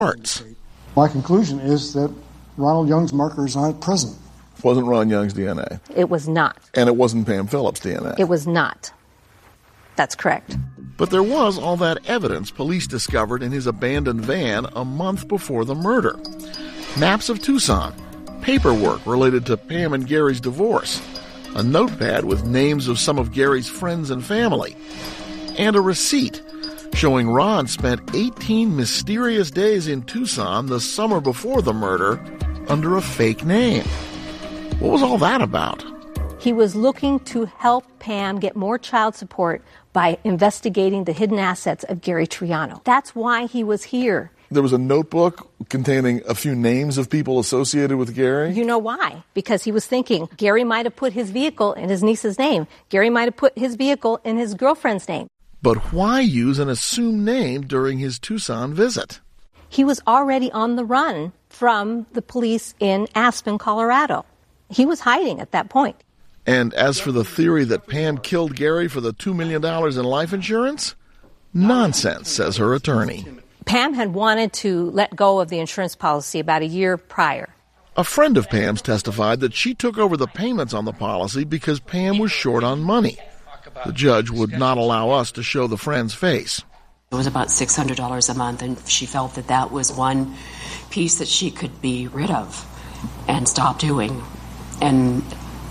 parts. My conclusion is that Ronald Young's markers aren't present. Wasn't Ron Young's DNA. It was not. And it wasn't Pam Phillips' DNA. It was not. That's correct. But there was all that evidence police discovered in his abandoned van a month before the murder. Maps of Tucson, paperwork related to Pam and Gary's divorce, a notepad with names of some of Gary's friends and family, and a receipt showing Ron spent 18 mysterious days in Tucson the summer before the murder under a fake name. What was all that about? He was looking to help Pam get more child support by investigating the hidden assets of Gary Triano. That's why he was here. There was a notebook containing a few names of people associated with Gary? You know why? Because he was thinking Gary might have put his vehicle in his niece's name. Gary might have put his vehicle in his girlfriend's name. But why use an assumed name during his Tucson visit? He was already on the run from the police in Aspen, Colorado. He was hiding at that point. And as for the theory that Pam killed Gary for the $2 million in life insurance? Nonsense, says her attorney. Pam had wanted to let go of the insurance policy about a year prior. A friend of Pam's testified that she took over the payments on the policy because Pam was short on money. The judge would not allow us to show the friend's face. It was about $600 a month, and she felt that that was one piece that she could be rid of and stop doing. And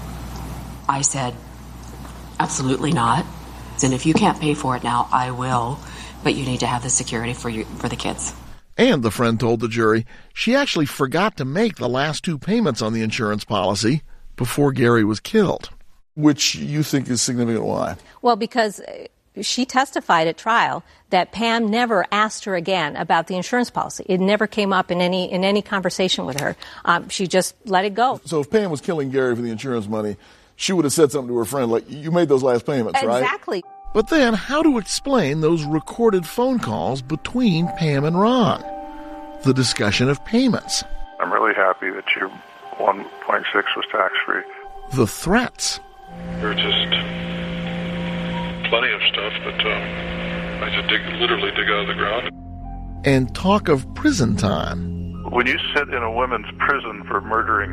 I said, absolutely not. And if you can't pay for it now, I will. But you need to have the security for the kids. And the friend told the jury she actually forgot to make the last 2 payments on the insurance policy before Gary was killed. Which you think is significant. Why? Well, because she testified at trial that Pam never asked her again about the insurance policy. It never came up in any conversation with her. She just let it go. So if Pam was killing Gary for the insurance money, she would have said something to her friend like, you made those last payments, right? Exactly. But then how to explain those recorded phone calls between Pam and Ron? The discussion of payments. I'm really happy that your 1.6 was tax-free. The threats. There's just plenty of stuff that I just literally dig out of the ground. And talk of prison time. When you sit in a women's prison for murder,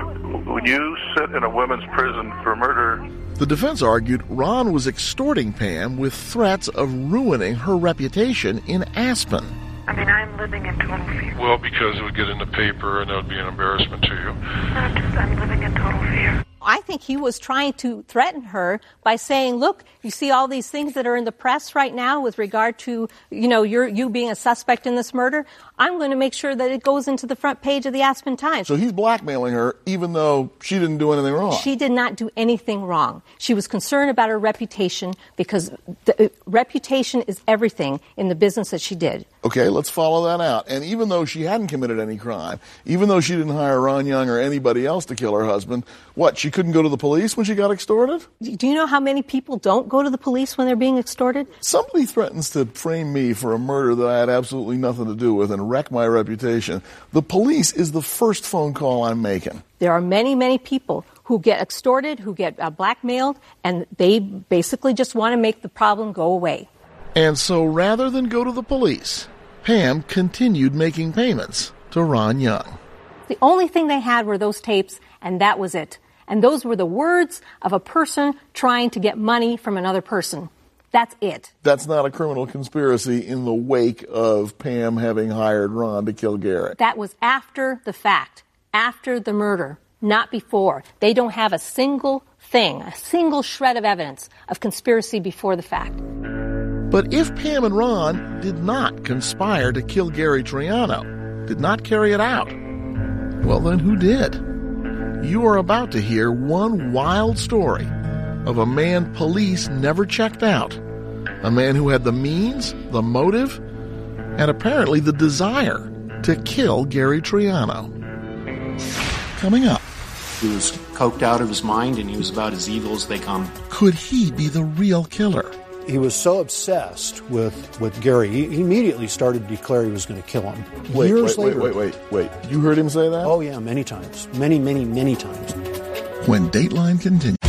the defense argued Ron was extorting Pam with threats of ruining her reputation in Aspen. I mean, I'm living in total fear. Well, because it would get in the paper and that would be an embarrassment to you. I'm living in total fear. I think he was trying to threaten her by saying, look, you see all these things that are in the press right now with regard to, you being a suspect in this murder. I'm going to make sure that it goes into the front page of the Aspen Times. So he's blackmailing her even though she didn't do anything wrong. She did not do anything wrong. She was concerned about her reputation because reputation is everything in the business that she did. Okay, let's follow that out. And even though she hadn't committed any crime, even though she didn't hire Ron Young or anybody else to kill her husband, she couldn't go to the police when she got extorted? Do you know how many people don't go to the police when they're being extorted? Somebody threatens to frame me for a murder that I had absolutely nothing to do with and wreck my reputation. The police is the first phone call I'm making. There are many, many people who get extorted, who get blackmailed, and they basically just want to make the problem go away. And so rather than go to the police, Pam continued making payments to Ron Young. The only thing they had were those tapes, and that was it. And those were the words of a person trying to get money from another person. That's it. That's not a criminal conspiracy in the wake of Pam having hired Ron to kill Gary. That was after the fact, after the murder, not before. They don't have a single thing, a single shred of evidence of conspiracy before the fact. But if Pam and Ron did not conspire to kill Gary Triano, did not carry it out, well then who did? You are about to hear one wild story of a man police never checked out. A man who had the means, the motive, and apparently the desire to kill Gary Triano. Coming up. He was coked out of his mind and he was about as evil as they come. Could he be the real killer? He was so obsessed with Gary, he immediately started to declare he was going to kill him. Years later. Wait. You heard him say that? Oh, yeah, many times. Many, many, many times. When Dateline continues.